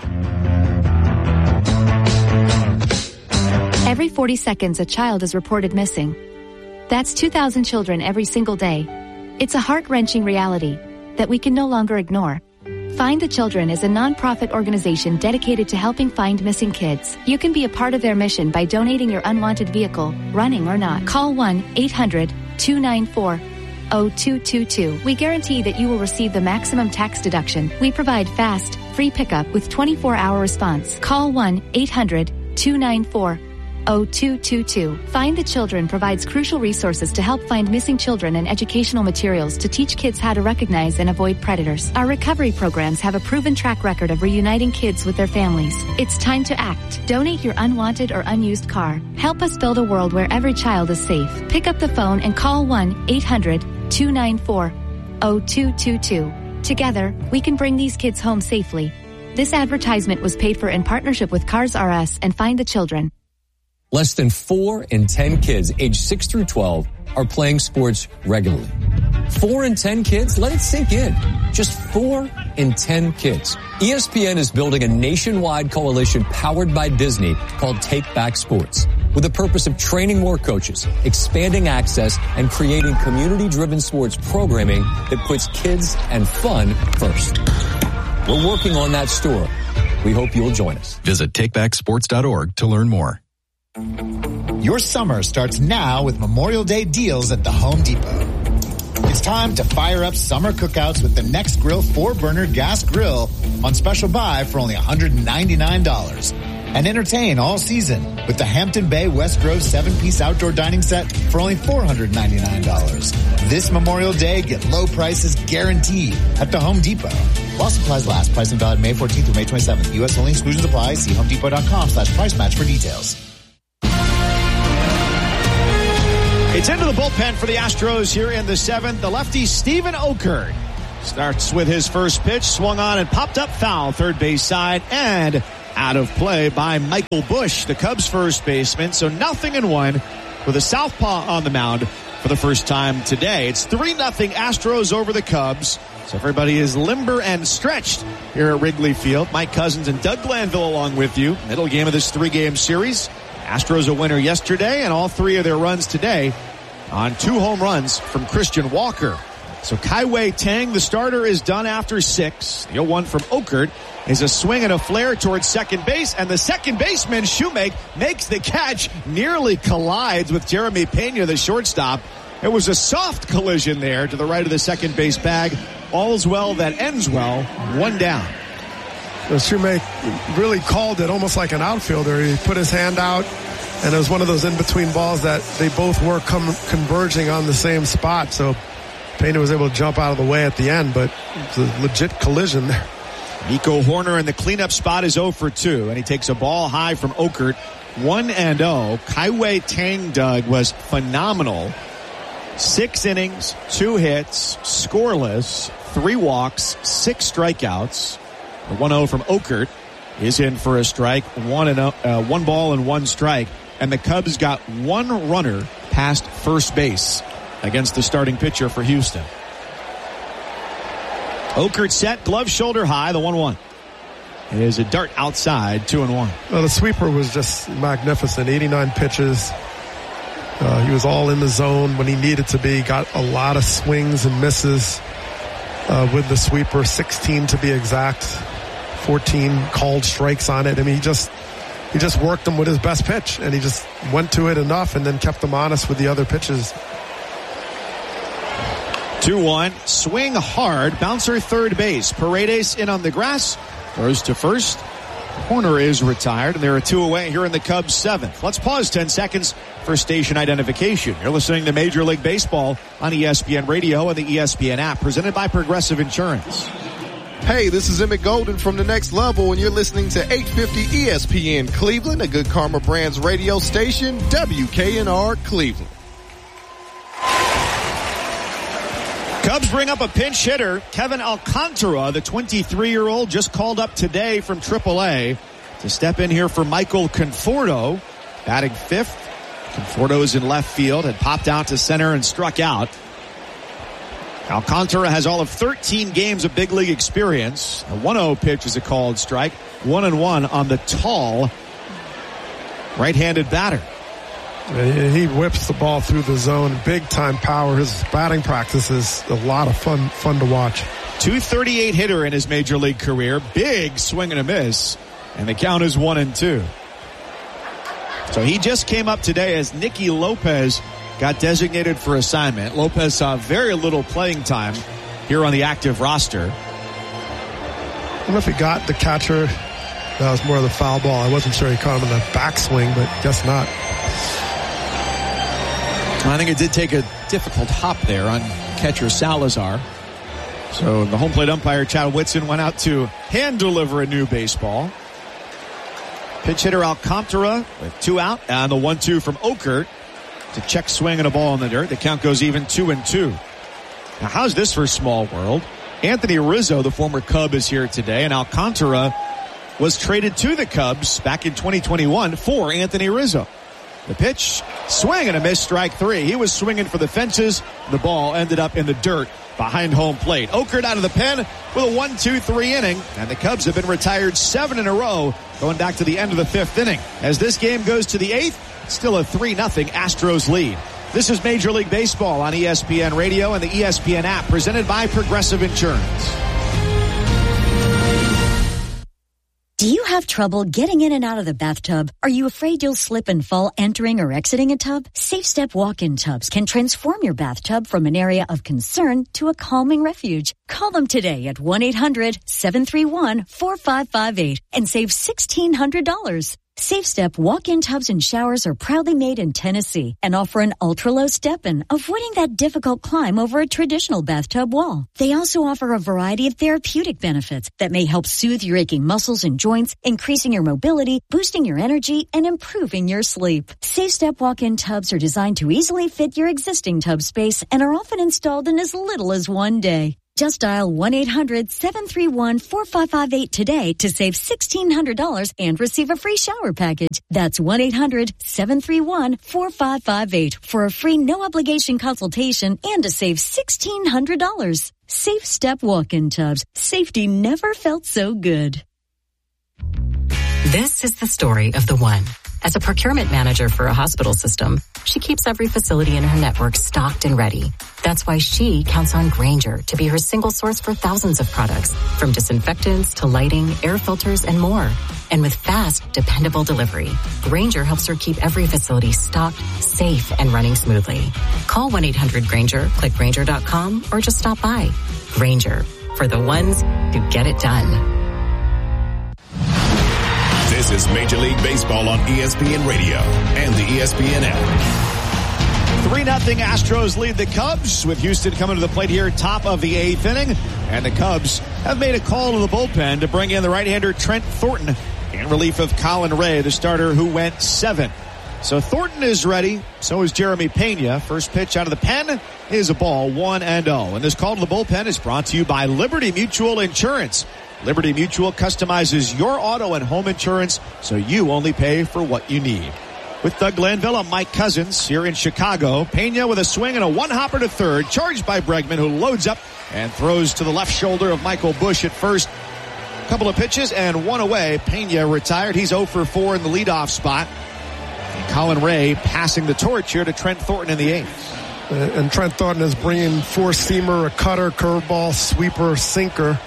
Every forty seconds, a child is reported missing. That's two thousand children every single day. It's a heart-wrenching reality that we can no longer ignore. Find the Children is a non-profit organization dedicated to helping find missing kids. You can be a part of their mission by donating your unwanted vehicle, running or not. Call one eight hundred two nine four oh two two two. We guarantee that you will receive the maximum tax deduction. We provide fast, free pickup with twenty-four hour response. Call one eight hundred two nine four oh two two two. Find the Children provides crucial resources to help find missing children and educational materials to teach kids how to recognize and avoid predators. Our recovery programs have a proven track record of reuniting kids with their families. It's time to act. Donate your unwanted or unused car. Help us build a world where every child is safe. Pick up the phone and call one eight hundred two nine four oh two two two. Together, we can bring these kids home safely. This advertisement was paid for in partnership with Cars R Us and Find the Children. Less than four in ten kids aged six through twelve are playing sports regularly. Four in ten kids? Let it sink in. Just four in ten kids. E S P N is building a nationwide coalition powered by Disney called Take Back Sports, with the purpose of training more coaches, expanding access, and creating community-driven sports programming that puts kids and fun first. We're working on that story. We hope you'll join us. Visit take back sports dot org to learn more. Your summer starts now with Memorial Day deals at the Home Depot. It's time to fire up summer cookouts with the Next Grill four-burner gas grill on special buy for only one hundred ninety-nine dollars. And entertain all season with the Hampton Bay West Grove seven-piece outdoor dining set for only four hundred ninety-nine dollars. This Memorial Day, get low prices guaranteed at the Home Depot. While supplies last, pricing valid May fourteenth through May twenty-seventh. U S only, exclusions apply. See homedepot.com slash price match for details. It's into the bullpen for the Astros here in the seventh. The lefty Steven Okert starts with his first pitch, swung on and popped up foul, third base side, and out of play by Michael Busch, the Cubs first baseman. So nothing in one with a southpaw on the mound for the first time today. It's three nothing Astros over the Cubs. So everybody is limber and stretched here at Wrigley Field. Mike Cousins and Doug Glanville along with you. Middle game of this three-game series. Astros a winner yesterday, and all three of their runs today on two home runs from Christian Walker. So Kai-Wei Tang, the starter, is done after six. The oh one from Okert is a swing and a flare towards second base, and the second baseman, Shoemake, makes the catch, nearly collides with Jeremy Pena, the shortstop. It was a soft collision there to the right of the second base bag. All's well that ends well. One down. Shoemake really called it almost like an outfielder. He put his hand out, and it was one of those in-between balls that they both were com- converging on the same spot. So Pena was able to jump out of the way at the end, but it's a legit collision there. Nico Horner in the cleanup spot is oh for two, and he takes a ball high from Okert. one and oh. Kai-Wei Tang, Doug, was phenomenal. Six innings, two hits, scoreless, three walks, six strikeouts. The one oh from Okert is in for a strike, one and uh, one ball and one strike. And the Cubs got one runner past first base against the starting pitcher for Houston. Okert set, glove shoulder high, the one one. It is a dart outside, two and one. Well, the sweeper was just magnificent. eighty-nine pitches. Uh, he was all in the zone when he needed to be. Got a lot of swings and misses uh, with the sweeper, sixteen to be exact. fourteen called strikes on it. I mean, he just he just worked them with his best pitch, and he just went to it enough and then kept them honest with the other pitches. two one, swing hard, bouncer third base. Paredes in on the grass, throws to first. Horner is retired, and there are two away here in the Cubs' seventh. Let's pause ten seconds for station identification. You're listening to Major League Baseball on E S P N Radio and the E S P N app, presented by Progressive Insurance. Hey, this is Emmett Golden from The Next Level, and you're listening to eight fifty E S P N Cleveland, a Good Karma Brands radio station, W K N R Cleveland. Cubs bring up a pinch hitter, Kevin Alcantara, the twenty-three-year-old, just called up today from triple A to step in here for Michael Conforto, batting fifth. Conforto is in left field, had popped out to center and struck out. Alcantara has all of thirteen games of big league experience. A one oh pitch is a called strike. One and one on the tall right-handed batter. He whips the ball through the zone. Big-time power. His batting practice is a lot of fun fun to watch. two thirty-eight hitter in his major league career. Big swing and a miss. And the count is one and two. So he just came up today as Nicky Lopez got designated for assignment. Lopez saw very little playing time here on the active roster. I don't know if he got the catcher. That was more of the foul ball. I wasn't sure he caught him in the backswing, but guess not. I think it did take a difficult hop there on catcher Salazar. So the home plate umpire, Chad Whitson, went out to hand deliver a new baseball. Pitch hitter Alcantara with two out, and the one two from Okert to check swing and a ball in the dirt. The count goes even two and two. Now, how's this for small world? Anthony Rizzo, the former Cub, is here today, and Alcantara was traded to the Cubs back in twenty twenty-one for Anthony Rizzo. The pitch, swing and a miss, strike three. He was swinging for the fences. The ball ended up in the dirt behind home plate. Okert out of the pen with a one two three inning, and the Cubs have been retired seven in a row going back to the end of the fifth inning. As this game goes to the eighth, still a three nothing Astros lead. This is Major League Baseball on E S P N Radio and the E S P N app, presented by Progressive Insurance. Do you have trouble getting in and out of the bathtub? Are you afraid you'll slip and fall entering or exiting a tub? Safe Step walk-in tubs can transform your bathtub from an area of concern to a calming refuge. Call them today at one eight hundred seven three one four five five eight and save sixteen hundred dollars. Safe Step walk-in tubs and showers are proudly made in Tennessee and offer an ultra-low step-in, avoiding that difficult climb over a traditional bathtub wall. They also offer a variety of therapeutic benefits that may help soothe your aching muscles and joints, increasing your mobility, boosting your energy, and improving your sleep. Safe Step walk-in tubs are designed to easily fit your existing tub space and are often installed in as little as one day. Just dial one eight hundred seven three one four five five eight today to save sixteen hundred dollars and receive a free shower package. That's one eight hundred seven three one four five five eight for a free no-obligation consultation and to save sixteen hundred dollars. Safe Step walk-in tubs. Safety never felt so good. This is the story of the one. As a procurement manager for a hospital system, she keeps every facility in her network stocked and ready. That's why she counts on Grainger to be her single source for thousands of products, from disinfectants to lighting, air filters, and more. And with fast, dependable delivery, Grainger helps her keep every facility stocked, safe, and running smoothly. Call one eight hundred Grainger, click Grainger dot com, or just stop by. Grainger, for the ones who get it done. This is Major League Baseball on E S P N Radio and the E S P N app. three nothing Astros lead the Cubs, with Houston coming to the plate here, top of the eighth inning. And the Cubs have made a call to the bullpen to bring in the right-hander Trent Thornton in relief of Colin Ray, the starter who went seven. So Thornton is ready. So is Jeremy Pena. First pitch out of the pen is a ball, one and oh. And this call to the bullpen is brought to you by Liberty Mutual Insurance. Liberty Mutual customizes your auto and home insurance so you only pay for what you need. With Doug Glanville, I'm Mike Cousins here in Chicago. Pena with a swing and a one-hopper to third, charged by Bregman, who loads up and throws to the left shoulder of Michael Busch at first. A couple of pitches and one away. Pena retired. He's oh for four in the leadoff spot. And Colin Ray passing the torch here to Trent Thornton in the eighth. And Trent Thornton is bringing four-seamer, a cutter, curveball, sweeper, sinker.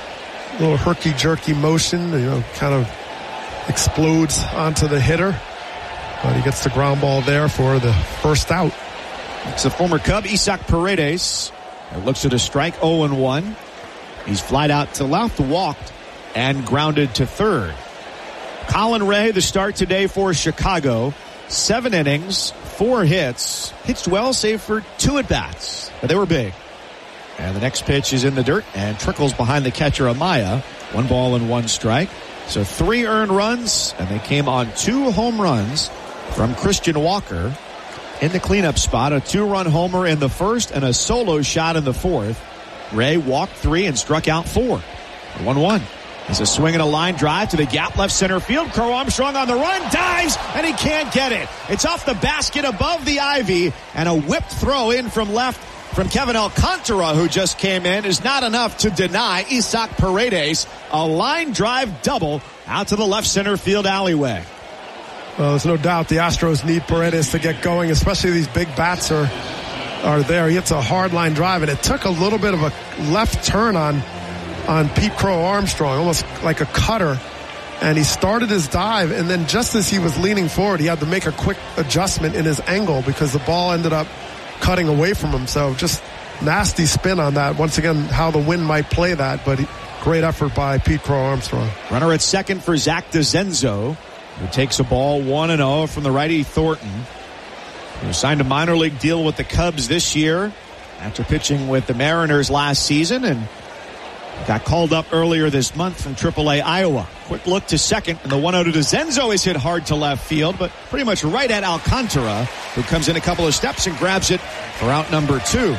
A little herky-jerky motion, you know, kind of explodes onto the hitter. But he gets the ground ball there for the first out. It's the former Cub, Isaac Paredes. It looks at a strike, oh and one. He's flied out to left, walked, and grounded to third. Colin Ray, the start today for Chicago. Seven innings, four hits. Pitched well, save for two at-bats. But they were big. And the next pitch is in the dirt and trickles behind the catcher, Amaya. One ball and one strike. So three earned runs, and they came on two home runs from Christian Walker in the cleanup spot. A two-run homer in the first and a solo shot in the fourth. Ray walked three and struck out four. one one. There's a swing and a line drive to the gap left center field. Crow Armstrong on the run, dives, and he can't get it. It's off the basket above the ivy, and a whipped throw in from left from Kevin Alcantara, who just came in, is not enough to deny Isaac Paredes a line drive double out to the left center field alleyway. Well, there's no doubt the Astros need Paredes to get going, especially these big bats are are there. He hits a hard line drive, and it took a little bit of a left turn on on Pete Crow Armstrong, almost like a cutter. And he started his dive, and then just as he was leaning forward, he had to make a quick adjustment in his angle because the ball ended up cutting away from him. So just nasty spin on that. Once again, how the wind might play that, but great effort by Pete Crow Armstrong. Runner at second for Zach DeZenzo, who takes a ball one and oh from the righty Thornton, who signed a minor league deal with the Cubs this year after pitching with the Mariners last season and got called up earlier this month from triple A Iowa. Quick look to second, and the one oh to DeZenzo is hit hard to left field, but pretty much right at Alcantara, who comes in a couple of steps and grabs it for out number two.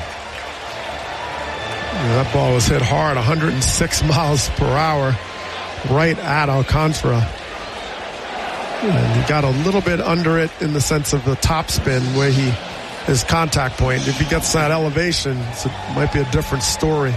Yeah, that ball was hit hard, one hundred six miles per hour, right at Alcantara. And he got a little bit under it in the sense of the top spin where he, his contact point. If he gets that elevation, it might be a different story.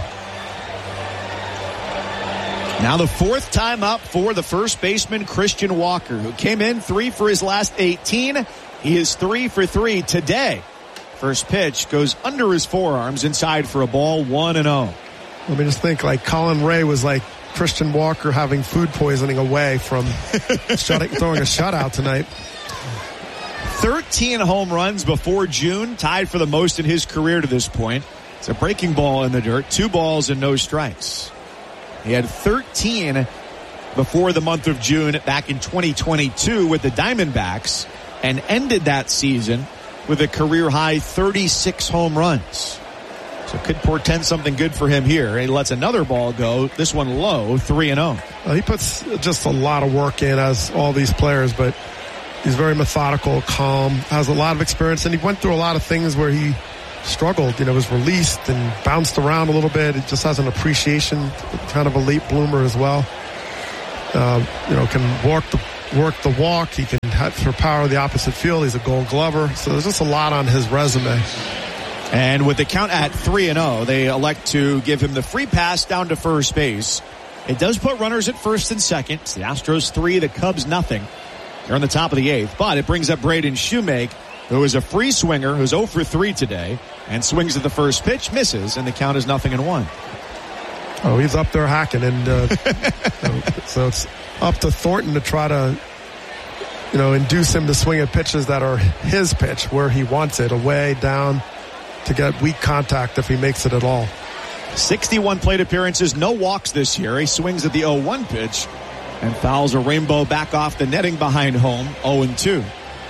Now the fourth time up for the first baseman, Christian Walker, who came in three for his last eighteen. He is three for three today. First pitch goes under his forearms, inside for a ball, one and oh. Let me just think, like Colin Ray was like Christian Walker having food poisoning away from shutting, throwing a shutout tonight. thirteen home runs before June, tied for the most in his career to this point. It's a breaking ball in the dirt, two balls and no strikes. He had thirteen before the month of June back in twenty twenty-two with the Diamondbacks and ended that season with a career-high thirty-six home runs. So it could portend something good for him here. He lets another ball go, this one low, three and oh. Well, he puts just a lot of work in, as all these players, but he's very methodical, calm, has a lot of experience, and he went through a lot of things where he struggled, you know, was released and bounced around a little bit. He just has an appreciation, kind of a late bloomer as well. Uh, you know, can work the work the walk. He can have for power the opposite field. He's a Gold Glover. So there's just a lot on his resume. And with the count at three and oh, they elect to give him the free pass down to first base. It does put runners at first and second. It's the Astros three, the Cubs nothing. They're on the top of the eighth, but it brings up Braden Shoemake, who is a free swinger, who's oh for three today, and swings at the first pitch, misses, and the count is nothing and one. Oh, he's up there hacking, and uh, so it's up to Thornton to try to, you know, induce him to swing at pitches that are his pitch, where he wants it, away, down, to get weak contact if he makes it at all. sixty-one plate appearances, no walks this year. He swings at the oh one pitch and fouls a rainbow back off the netting behind home, oh and two.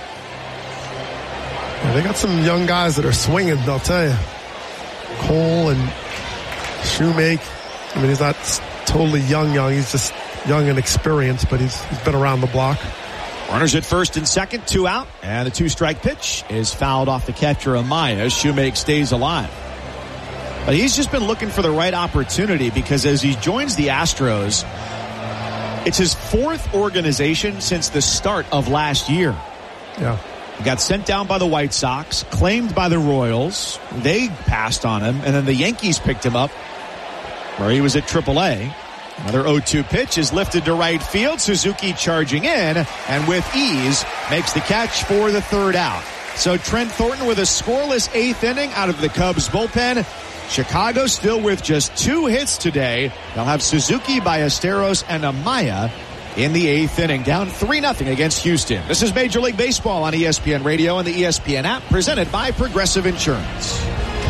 Yeah, they got some young guys that are swinging, I'll tell you. Cole and Shoemake. I mean, he's not totally young, young. He's just young and experienced, but he's, he's been around the block. Runners at first and second, two out, and a two-strike pitch is fouled off the catcher Amaya. Shoemake stays alive. But he's just been looking for the right opportunity, because as he joins the Astros, it's his fourth organization since the start of last year. Yeah. He got sent down by the White Sox, claimed by the Royals. They passed on him, and then the Yankees picked him up where he was at triple A. Another oh two pitch is lifted to right field. Suzuki charging in, and with ease makes the catch for the third out. So Trent Thornton with a scoreless eighth inning out of the Cubs bullpen. Chicago still with just two hits today. They'll have Suzuki, Ballesteros, and Amaya in the eighth inning, down three nothing against Houston. This is Major League Baseball on E S P N Radio and the E S P N app, presented by Progressive Insurance.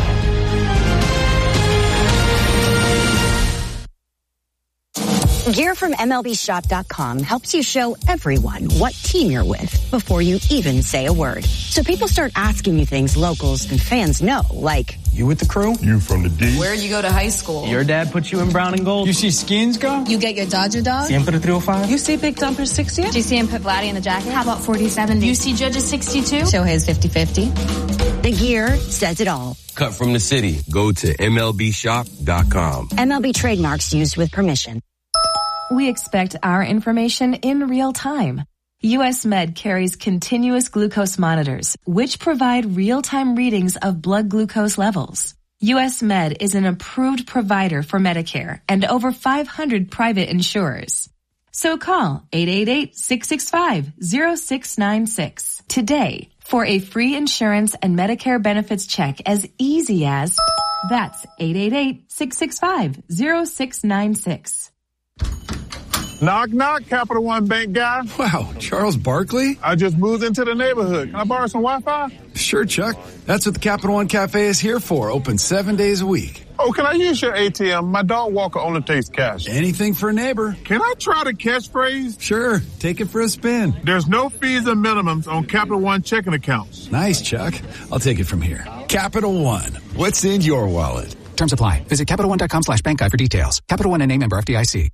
Gear from M L B shop dot com helps you show everyone what team you're with before you even say a word. So people start asking you things locals and fans know, like, you with the crew? You from the D? Where'd you go to high school? Your dad put you in brown and gold? You see Skins go? You get your Dodger dog? Siempre three oh five? You see Big Dumper sixty? Do you see him put Vladdy in the jacket? How about forty seventy? You see Judge's sixty-two? Show his fifty fifty. The gear says it all. Cut from the city. Go to M L B shop dot com. M L B trademarks used with permission. We expect our information in real time. U S Med carries continuous glucose monitors, which provide real-time readings of blood glucose levels. U S Med is an approved provider for Medicare and over five hundred private insurers. So call eight eight eight, six six five, zero six nine six today for a free insurance and Medicare benefits check as easy as, that's eight eight eight, six six five, zero six nine six. Knock, knock, Capital One Bank guy. Wow, Charles Barkley? I just moved into the neighborhood. Can I borrow some Wi-Fi? Sure, Chuck. That's what the Capital One Cafe is here for, open seven days a week. Oh, can I use your A T M? My dog walker only takes cash. Anything for a neighbor. Can I try the catchphrase? Sure, take it for a spin. There's no fees or minimums on Capital One checking accounts. Nice, Chuck. I'll take it from here. Capital One. What's in your wallet? Terms apply. Visit Capital One dot com slash bank guide for details. Capital One and name member F D I C.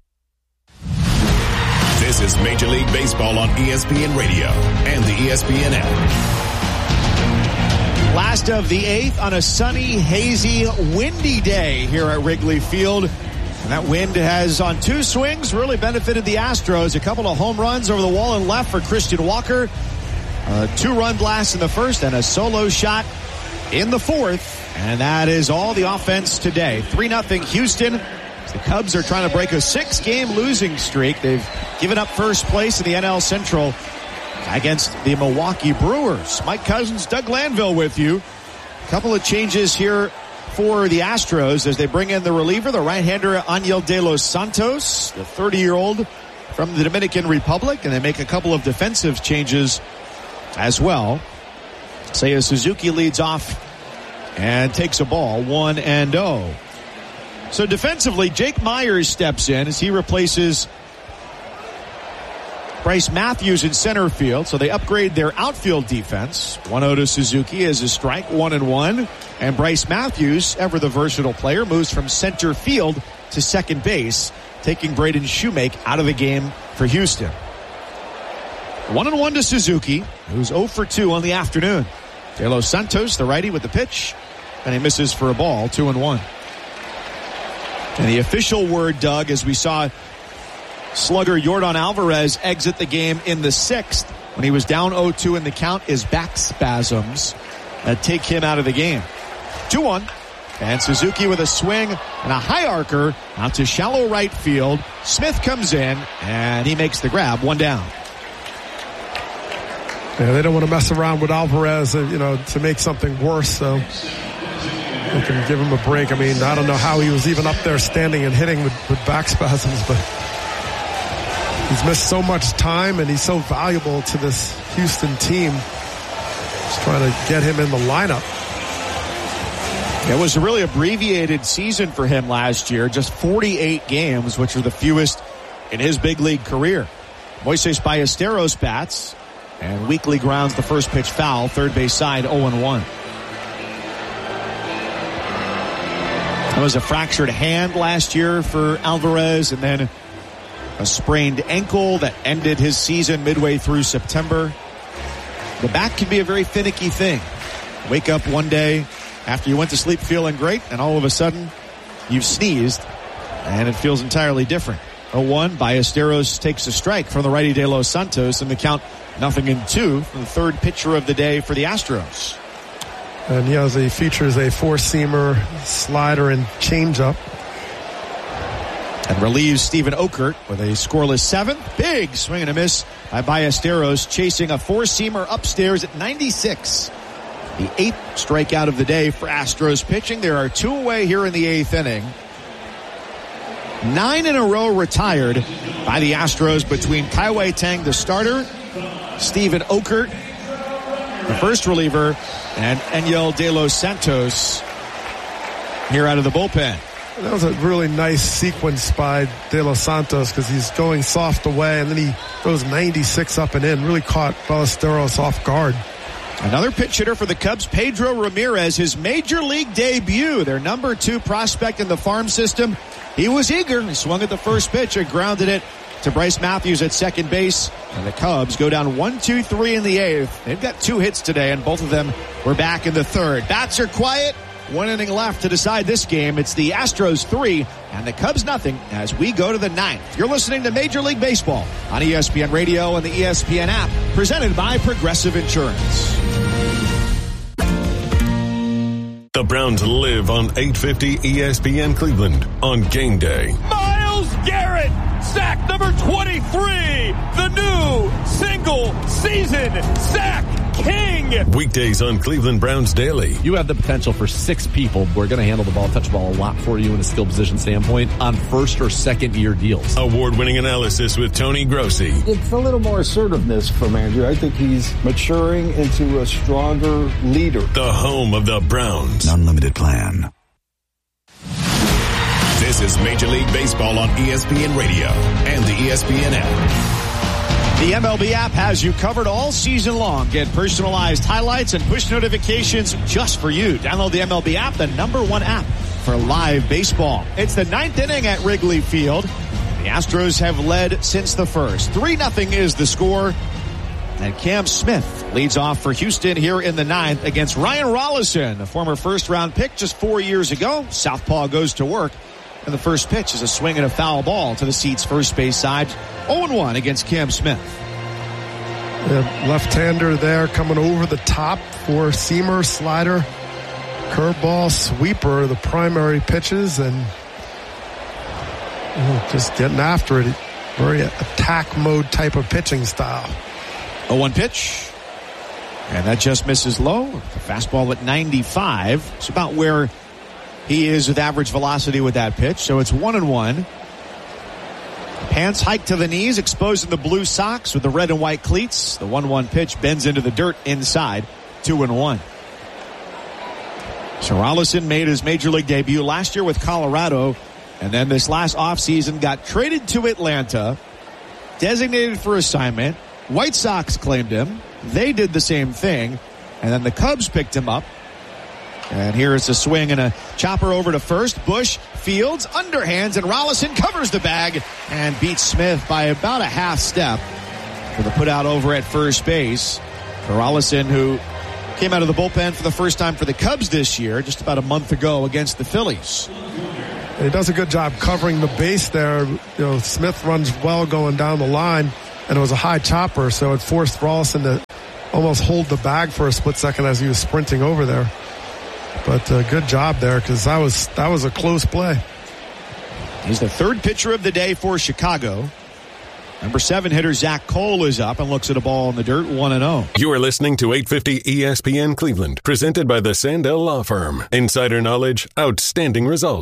This is Major League Baseball on E S P N Radio and the E S P N app. Last of the eighth on a sunny, hazy, windy day here at Wrigley Field. And that wind has, on two swings, really benefited the Astros. A couple of home runs over the wall and left for Christian Walker. A two-run blast in the first and a solo shot in the fourth. And that is all the offense today. three nothing Houston. The Cubs are trying to break a six-game losing streak. They've given up first place in the N L Central against the Milwaukee Brewers. Mike Cousins, Doug Glanville with you. A couple of changes here for the Astros as they bring in the reliever, the right-hander Ángel de los Santos, the thirty-year-old from the Dominican Republic, and they make a couple of defensive changes as well. Seiya Suzuki leads off and takes a ball, one and oh. So defensively, Jake Myers steps in as he replaces Bryce Matthews in center field. So they upgrade their outfield defense. one oh to Suzuki as a strike, one and one. And Bryce Matthews, ever the versatile player, moves from center field to second base, taking Braden Shoemake out of the game for Houston. One and one to Suzuki, who's oh for two on the afternoon. De Los Santos, the righty, with the pitch, and he misses for a ball, two and one. And the official word, Doug, as we saw slugger Yordan Alvarez exit the game in the sixth when he was down oh two in the count, is back spasms that take him out of the game. two one. And Suzuki with a swing and a high arcer out to shallow right field. Smith comes in and he makes the grab, one down. Yeah, they don't want to mess around with Alvarez, uh, you know, to make something worse, so they can give him a break. I mean, I don't know how he was even up there standing and hitting with, with back spasms, but he's missed so much time and he's so valuable to this Houston team. Just trying to get him in the lineup. It was a really abbreviated season for him last year, just forty-eight games, which are the fewest in his big league career. Moises Ballesteros bats and weakly grounds the first pitch foul, third base side, oh and one. That was a fractured hand last year for Alvarez, and then a sprained ankle that ended his season midway through September. The back can be a very finicky thing. Wake up one day after you went to sleep feeling great, and all of a sudden you've sneezed, and it feels entirely different. oh one, Ballesteros takes a strike from the righty De Los Santos, and the count nothing in two from the third pitcher of the day for the Astros. And he has a features a four-seamer, slider, and changeup. And relieves Steven Okert with a scoreless seventh. Big swing and a miss by Ballesteros, chasing a four-seamer upstairs at ninety-six. The eighth strikeout of the day for Astros pitching. There are two away here in the eighth inning. Nine in a row retired by the Astros between Kai Wei Tang, the starter, Steven Okert, the first reliever, and Ángel de los Santos here out of the bullpen. That was a really nice sequence by De Los Santos because he's going soft away and then he goes ninety-six up and in. Really caught Ballesteros off guard. Another pitch hitter for the Cubs, Pedro Ramirez, his major league debut, their number two prospect in the farm system. He was eager. He swung at the first pitch and grounded it to Bryce Matthews at second base. And the Cubs go down one two three in the eighth. They've got two hits today, and both of them were back in the third. Bats are quiet. One inning left to decide this game. It's the Astros three and the Cubs nothing as we go to the ninth. You're listening to Major League Baseball on E S P N Radio and the E S P N app, presented by Progressive Insurance. The Browns live on eight fifty E S P N Cleveland on game day. Myles Garrett, sack number twenty-three, the new single season sack king. Weekdays on Cleveland Browns Daily. You have the potential for six people who are going to handle the ball, touch the ball a lot for you in a skill position standpoint on first or second year deals. Award-winning analysis with Tony Grossi. It's a little more assertiveness from Andrew. I think he's maturing into a stronger leader. The home of the Browns. Unlimited plan. This is Major League Baseball on E S P N Radio and the E S P N app. The M L B app has you covered all season long. Get personalized highlights and push notifications just for you. Download the M L B app, the number one app for live baseball. It's the ninth inning at Wrigley Field. The Astros have led since the first. three nothing is the score. And Cam Smith leads off for Houston here in the ninth against Ryan Rollison, the former first-round pick just four years ago. Southpaw goes to work. And the first pitch is a swing and a foul ball to the seats first base side. oh and one against Cam Smith. Yeah, left-hander there coming over the top. Four-seamer, slider, curveball, sweeper, the primary pitches, and you know, just getting after it. Very attack mode type of pitching style. oh one pitch. And that just misses low. The fastball at ninety-five. It's about where he is with average velocity with that pitch. So it's one and one. Pants hiked to the knees, exposing the blue socks with the red and white cleats. The one one pitch bends into the dirt inside. Two and one. So Rolison made his major league debut last year with Colorado, and then this last offseason got traded to Atlanta, designated for assignment. White Sox claimed him. They did the same thing, and then the Cubs picked him up. And here is a swing and a chopper over to first. Bush fields, underhands, and Rolison covers the bag and beats Smith by about a half step for the putout over at first base. For Rolison, who came out of the bullpen for the first time for the Cubs this year, just about a month ago against the Phillies. He does a good job covering the base there. You know, Smith runs well going down the line, and it was a high chopper, so it forced Rolison to almost hold the bag for a split second as he was sprinting over there. But uh, good job there, because that was that was a close play. He's the third pitcher of the day for Chicago. Number seven hitter Zach Cole is up and looks at a ball in the dirt, one and oh. You are listening to eight fifty E S P N Cleveland, presented by the Sandell Law Firm. Insider knowledge, outstanding results.